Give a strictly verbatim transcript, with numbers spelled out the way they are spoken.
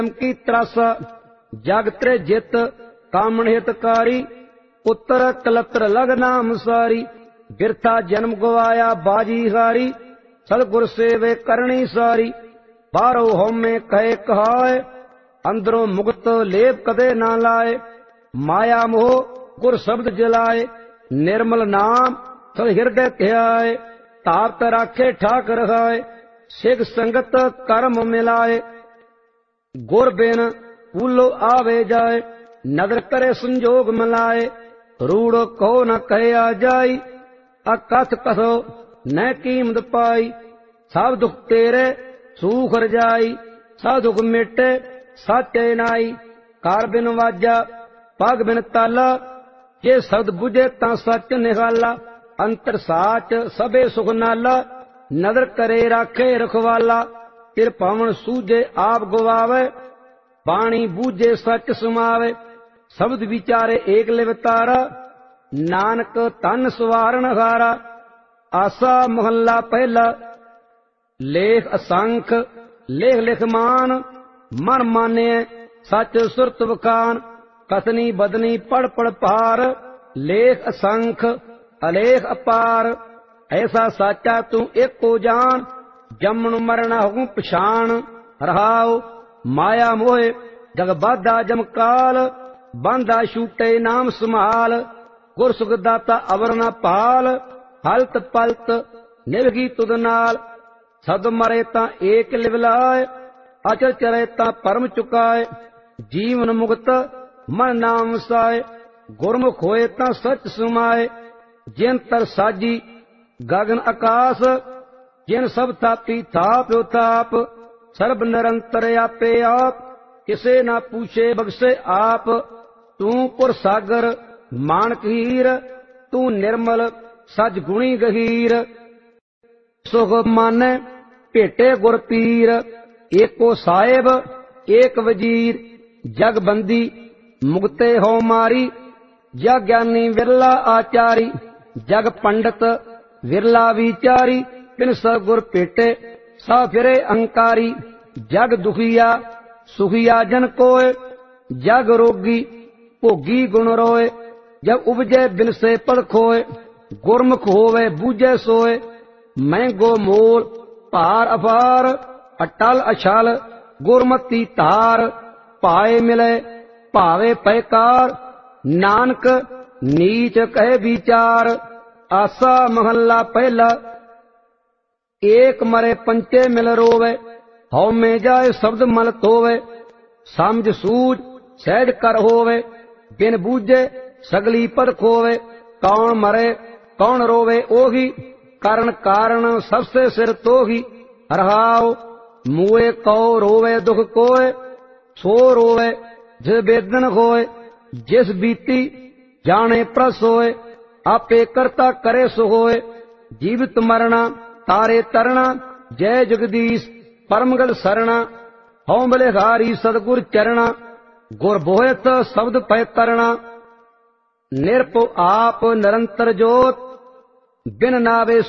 की त्रस जग त्रे जित कामण हितकारी पुत्र कलत्र लग नाम सारी बिरथा जन्म गवाया बाजी हारी सतगुर सेवे करनी सारी बारो होमे कहे कहाए अंदरों मुक्त लेप कदे ना लाए माया मोह गुर शब्द जलाए निर्मल नाम सद हृदय ध्याए ताप राखे ठाक रखाए सिख संगत कर्म मिलाए गुर बिन फूलो आवे जाए नदर करे संजोग मिलाए रूड़ो कहो न कहे आ जाई अकथ कथो न कीमत पाई सब दुख तेरे सूख रजाई सब दुख मिटे साचे नाई कार बिन वाजा पग बिन ताला जे शब्द बुझे ता सच निहाला अंतर साच सबे सुख नाला नदर करे राखे रखवाला तिर पावन सूझे आप गवावे बाणी बूझे सच समावे शब्द विचारे एक लिवतारा नानक तन सवारण हारा आसा महला पहला लेख असंख लेख लिख मान मन माने सच सुरत वखान कथनी बदनी पढ़ पढ़ पार लेख असंख अलेख अपार ऐसा साचा तू एक को जान जमन मरना हूं पछाण रहाओ माया मोहे जग बाधा जमकाल बांधा छूटे नाम संभाल गुर सुख दाता अवर न पाल हलत पलत निवगी तुद नाल सद मरे ता एक लिवलाए अचल चरे ता परम चुकाए जीवन मुक्त मन नाम साए गुरमुख होए ता सच समाए जिन तर साजी गगन आकाश जिन सब थापी थाप थाप सर्ब निरंतर आपे आप किसे ना पूछे बख्शे आप तू पुर सागर मानक हीर तू निर्मल सज गुणी गहीर सुख माने भेटे गुर पीर एको साहेब एक वजीर जग बंदी मुक्ते हो मारी जग ज्ञानी विरला आचारी जग पंडित विरला विचारी बिन सगुर पेटे सा फिरे अहंकारी जग दुखिया सुखिया जन कोय जग रोगी भोगी गुण रोए जब उपजे बिन से पड़ खोए गुरमुख होवे बूझे सोए महंगो मोल भार अपार अटल अछल गुरमती तार पाए मिले भावे पैकार नानक नीच कहे विचार आसा महला पहला एक मरे पंचे मिल रोवे हौ में जाए शब्द मल तोवे समझ सूझ सहज कर होवे बिन बूझे सगली पद खोवे कौन मरे कौन रोवे ओही कारण कारण सबसे सिर तोही रहाओ मुए कौ रोवे दुख कोय सो रोवे जिस बेदन होए जिस बीती जाने प्रस होए आपे करता करे सो होए जीवित मरना तारे तरना जय जगदीश परमगल सरना हौ बलिहारी सदगुर चरना गुर बोहत शब्द पै करना निरपो आप निरंतर जोत बिन नावे